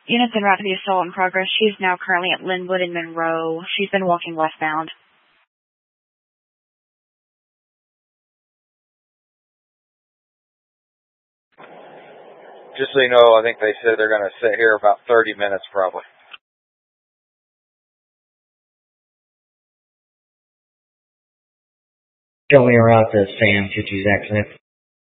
Units en route to the assault in progress. She's now currently at Linwood and Monroe. She's been walking westbound. Just so you know, I think they said they're going to sit here about 30 minutes probably. Show me around to Sam 52's accident.